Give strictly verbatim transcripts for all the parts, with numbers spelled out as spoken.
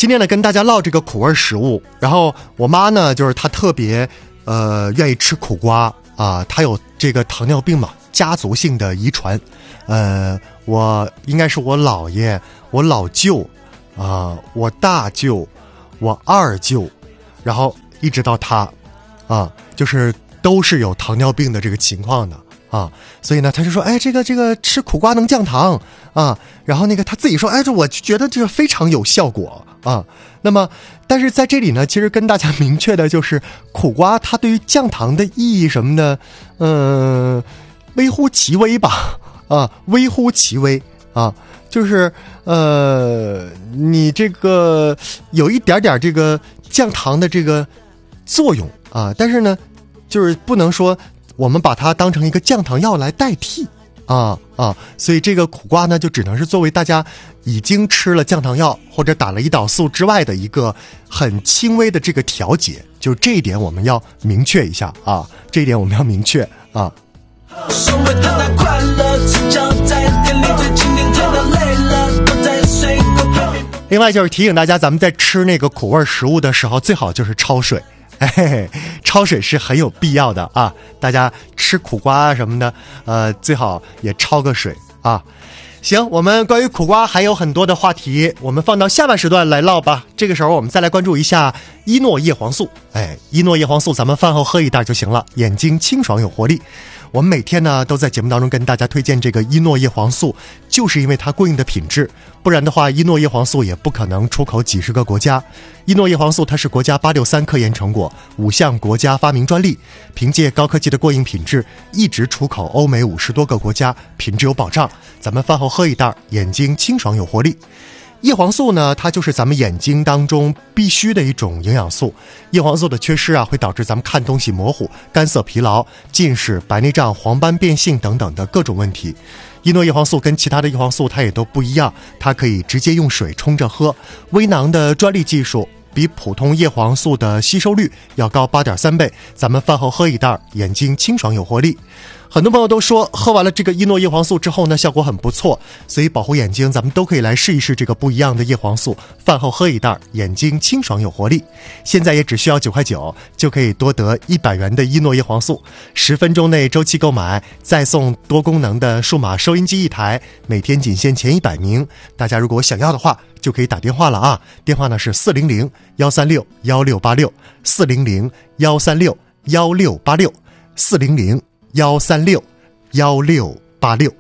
今天呢跟大家唠这个苦味食物，然后我妈呢就是她特别呃愿意吃苦瓜啊，她有这个糖尿病嘛，家族性的遗传。呃，我应该是我姥爷、我老舅啊、我大舅、我二舅，然后一直到他啊，就是都是有糖尿病的这个情况的啊，所以呢，他就说，哎，这个这个吃苦瓜能降糖啊，然后那个他自己说，哎，这我觉得这个非常有效果啊。那么，但是在这里呢，其实跟大家明确的就是，苦瓜它对于降糖的意义什么的，嗯、呃，微乎其微吧。啊，微乎其微啊，就是呃，你这个有一点点这个降糖的这个作用啊，但是呢，就是不能说我们把它当成一个降糖药来代替啊啊，所以这个苦瓜呢，就只能是作为大家已经吃了降糖药或者打了胰岛素之外的一个很轻微的这个调节，就这一点我们要明确一下啊，这一点我们要明确啊。生活它的快乐，只叫在店里最经典，跳到累了都在睡个。另外就是提醒大家，咱们在吃那个苦味食物的时候，最好就是焯水。哎，焯水是很有必要的啊！大家吃苦瓜啊什么的，呃，最好也焯个水啊。行，我们关于苦瓜还有很多的话题，我们放到下半时段来唠吧。这个时候我们再来关注一下伊诺叶黄素。哎，伊诺叶黄素咱们饭后喝一袋就行了，眼睛清爽有活力。我们每天呢都在节目当中跟大家推荐这个伊诺叶黄素，就是因为它过硬的品质，不然的话伊诺叶黄素也不可能出口几十个国家。伊诺叶黄素它是国家八六三科研成果，五项国家发明专利，凭借高科技的过硬品质，一直出口欧美五十多个国家，品质有保障。咱们饭后喝一袋，眼睛清爽有活力。叶黄素呢，它就是咱们眼睛当中必须的一种营养素。叶黄素的缺失啊，会导致咱们看东西模糊、干涩疲劳、近视、白内障、黄斑变性等等的各种问题。伊诺叶黄素跟其他的叶黄素它也都不一样，它可以直接用水冲着喝，微囊的专利技术比普通叶黄素的吸收率要高 八点三倍。咱们饭后喝一袋，眼睛清爽有活力。很多朋友都说喝完了这个伊诺叶黄素之后呢，效果很不错，所以保护眼睛咱们都可以来试一试这个不一样的叶黄素，饭后喝一袋，眼睛清爽有活力。现在也只需要九块九就可以多得一百元的伊诺叶黄素，十分钟内周期购买，再送多功能的数码收音机一台，每天仅限前一百名。大家如果想要的话就可以打电话了啊，电话呢是四零零一三六一六八六，四零零一三六一六八六，四零零一三六一六八六。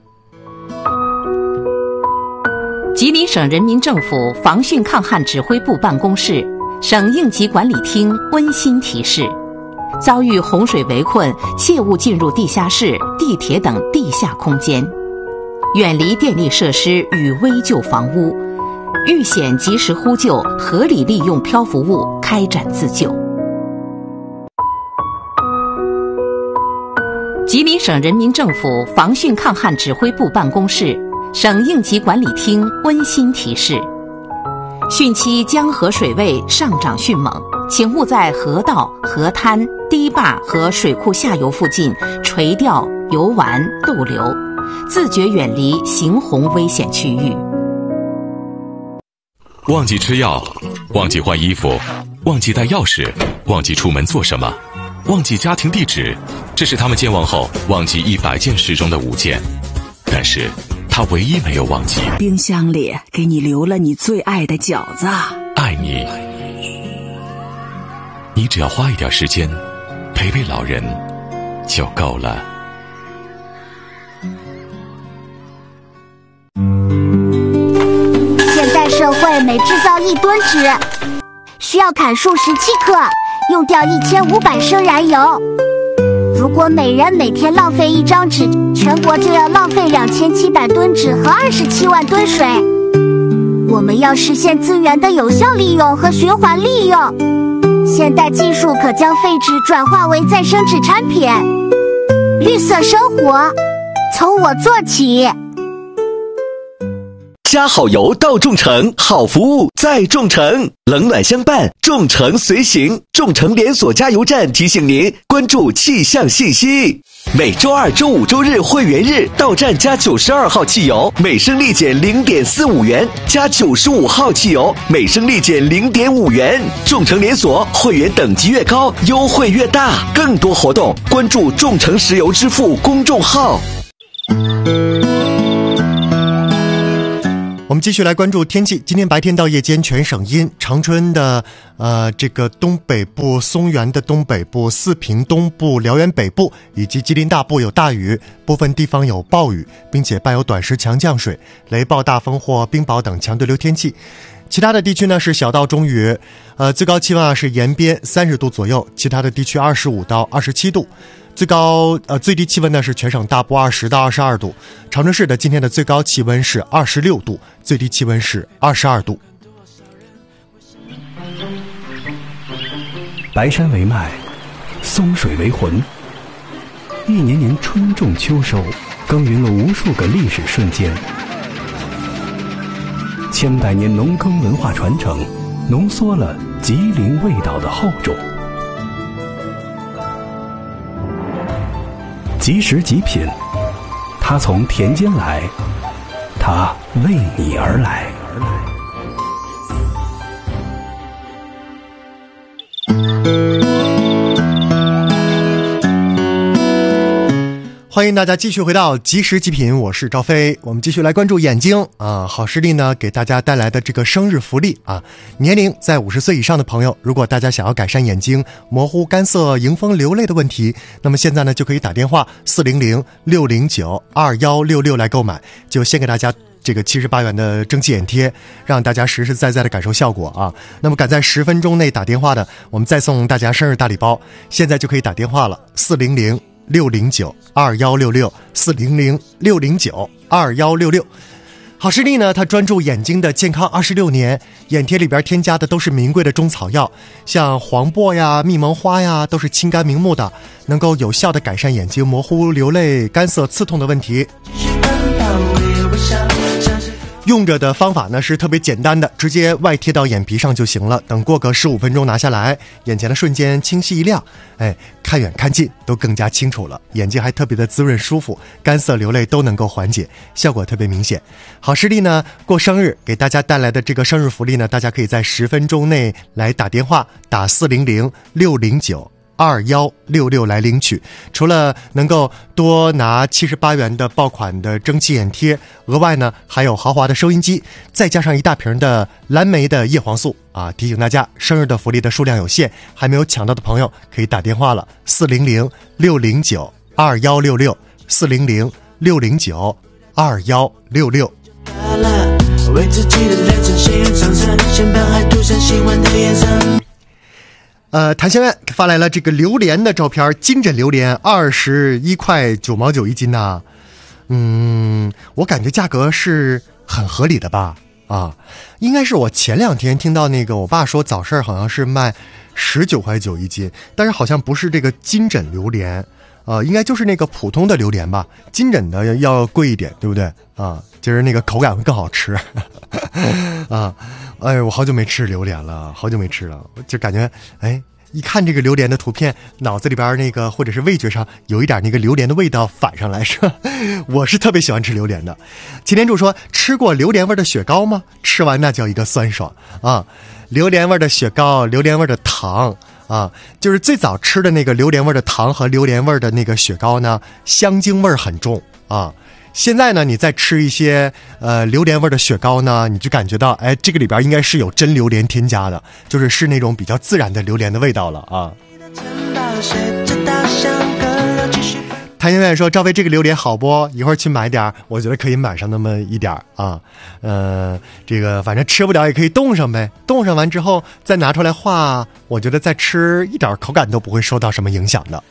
吉林省人民政府防汛抗旱指挥部办公室、省应急管理厅温馨提示：遭遇洪水围困，切勿进入地下室、地铁等地下空间，远离电力设施与危旧房屋，遇险及时呼救，合理利用漂浮物开展自救。吉林省人民政府防汛抗旱指挥部办公室、省应急管理厅温馨提示：汛期江河水位上涨迅猛，请勿在河道、河滩、堤坝和水库下游附近垂钓、游玩、逗留，自觉远离行洪危险区域。 忘记吃药，忘记换衣服，忘记带钥匙，忘记出门做什么，忘记家庭地址，这是他们健忘后忘记一百件事中的五件，但是他唯一没有忘记， 冰箱里给你留了你最爱的饺子。 爱你，你只要花一点时间陪陪老人就够了。 现代社会每制造一吨纸，需要砍树十七克，用掉一千五百升燃油。如果每人每天浪费一张纸，全国就要浪费两千七百吨纸和二十七万吨水。我们要实现资源的有效利用和循环利用，现代技术可将废纸转化为再生纸产品。绿色生活，从我做起。 加好油到众诚，好服务在众诚，冷暖相伴，众诚随行。众诚连锁加油站提醒您关注气象信息。每周二、周五、周日会员日，到站加九十二号汽油，每升立减零点四五元；加九十五号汽油，每升立减零点五元。众诚连锁会员等级越高，优惠越大。更多活动，关注众诚石油支付公众号。 我们继续来关注天气。今天白天到夜间全省阴，长春的呃这个东北部、松原的东北部、四平东部、辽源北部以及吉林大部有大雨，部分地方有暴雨，并且伴有短时强降水、雷暴大风或冰雹等强对流天气。其他的地区呢是小到中雨，呃，最高气温啊是延边三十度左右，其他的地区二十五到二十七度。最高呃最低气温呢是全省大部二十到二十二度，长春市的今天的最高气温是二十六度，最低气温是二十二度。 白山为脉，松水为魂，一年年春种秋收，耕耘了无数个历史瞬间。千百年农耕文化传承，浓缩了吉林味道的厚重。即食即品，它从田间来，它为你而来。 欢迎大家继续回到即食即品，我是赵飞。我们继续来关注眼睛啊，好视力呢给大家带来的这个生日福利啊，年龄在五十岁以上的朋友，如果大家想要改善眼睛模糊、干涩、迎风流泪的问题，那么现在呢就可以打电话四零零六零九二幺六六来购买，就先给大家这个七十八元的蒸汽眼贴，让大家实实在在的感受效果啊。那么赶在十分钟内打电话的，我们再送大家生日大礼包，现在就可以打电话了，四零零六零九二幺六六，四零零六零九二幺六六。好视力呢，它专注眼睛的健康二十六年，眼贴里边添加的都是名贵的中草药，像黄柏呀、蜜蒙花呀，都是清肝明目的，能够有效的改善眼睛模糊、流泪、干涩、刺痛的问题。用着的方法呢是特别简单的，直接外贴到眼皮上就行了，等过个十五分钟拿下来，眼前的瞬间清晰一亮，哎，看远看近都更加清楚了，眼睛还特别的滋润舒服，干涩流泪都能够缓解，效果特别明显。好视力呢过生日给大家带来的这个生日福利呢，大家可以在十分钟内来打电话，打四零零六零九二幺六六来领取。除了能够多拿七十八元的爆款的蒸汽眼贴，额外呢还有豪华的收音机，再加上一大瓶的蓝莓的叶黄素啊！提醒大家，生日的福利的数量有限，还没有抢到的朋友可以打电话了，四零零六零九二幺六六，四零零六零九二幺六六。为自己的人生写上长城，先把爱涂上喜欢的颜色。呃，谭先院发来了这个榴莲的照片，金枕榴莲二十一块九毛九一斤呐、啊，嗯，我感觉价格是很合理的吧？啊，应该是我前两天听到那个我爸说早市好像是卖十九块九一斤，但是好像不是这个金枕榴莲，呃，应该就是那个普通的榴莲吧，金枕的要贵一点，对不对？啊，就是那个口感会更好吃啊。哎，我好久没吃榴莲了，好久没吃了，就感觉哎，一看这个榴莲的图片，脑子里边那个或者是味觉上有一点那个榴莲的味道反上来，是吧？我是特别喜欢吃榴莲的。擎天柱说，吃过榴莲味的雪糕吗？吃完那叫一个酸爽啊！榴莲味的雪糕，榴莲味的糖啊，就是最早吃的那个榴莲味的糖和榴莲味的那个雪糕呢，香精味很重啊。现在呢，你再吃一些呃榴莲味的雪糕呢，你就感觉到，哎，这个里边应该是有真榴莲添加的，就是是那种比较自然的榴莲的味道了啊。谭媛媛说：“赵飞，这个榴莲好不？一会儿去买点，我觉得可以买上那么一点啊。呃，这个反正吃不了也可以冻上呗，冻上完之后再拿出来化，我觉得再吃一点口感都不会受到什么影响的。”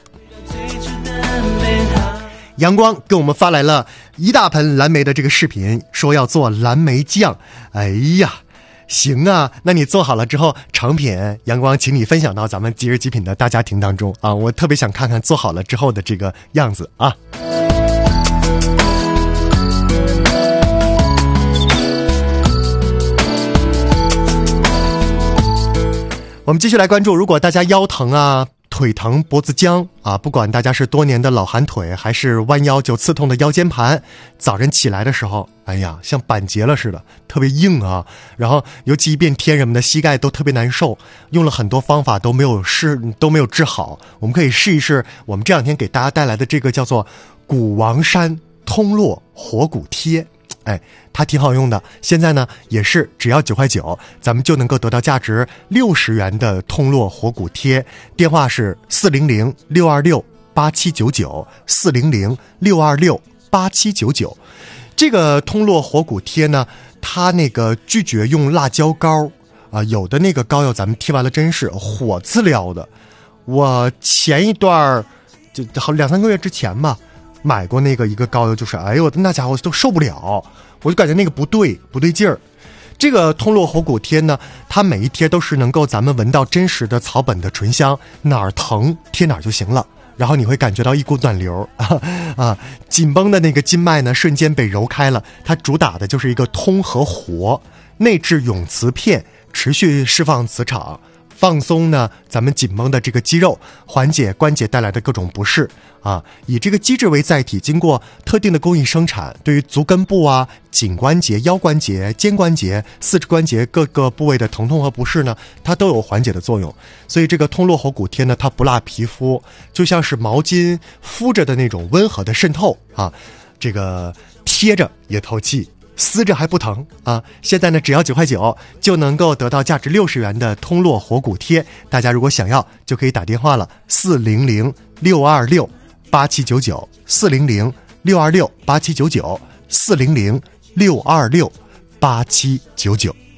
阳光给我们发来了一大盆蓝莓的这个视频，说要做蓝莓酱。哎呀，行啊，那你做好了之后成品，阳光请你分享到咱们即日极品的大家庭当中啊，我特别想看看做好了之后的这个样子啊。 我们继续来关注，如果大家腰疼啊、腿疼、脖子僵啊，不管大家是多年的老寒腿，还是弯腰就刺痛的腰间盘，早晨起来的时候，哎呀，像板结了似的，特别硬啊。然后尤其一变天什么的，膝盖都特别难受，用了很多方法都没有试，都没有治好。我们可以试一试我们这两天给大家带来的这个叫做谷王山通络活骨贴。哎，它挺好用的。现在呢，也是只要九块九，咱们就能够得到价值六十元的通络活骨贴。电话是四零零六二六八七九九，四零零六二六八七九九。这个通络活骨贴呢，它那个拒绝用辣椒膏啊，有的那个膏药咱们贴完了真是火滋撩的。我前一段就好两三个月之前吧。买过那个一个膏药，就是哎呦那家伙都受不了，我就感觉那个不对不对劲儿。这个通络活骨贴呢，它每一贴都是能够咱们闻到真实的草本的醇香，哪儿疼贴哪儿就行了，然后你会感觉到一股暖流啊啊，紧绷的那个筋脉呢瞬间被揉开了。它主打的就是一个通和活，内置永磁片，持续释放磁场，放松呢咱们紧绷的这个肌肉，缓解关节带来的各种不适啊。以这个机制为载体，经过特定的工艺生产，对于足跟部啊、颈关节、腰关节、肩关节、四肢关节各个部位的疼痛和不适呢，它都有缓解的作用。所以这个通络活骨贴呢，它不辣皮肤，就像是毛巾敷着的那种温和的渗透啊，这个贴着也透气，撕着还不疼啊！现在呢，只要九块九就能够得到价值六十元的通络活骨贴。大家如果想要，就可以打电话了，四零零六二六八七九九，四零零六二六八七九九，四零零六二六八七九九。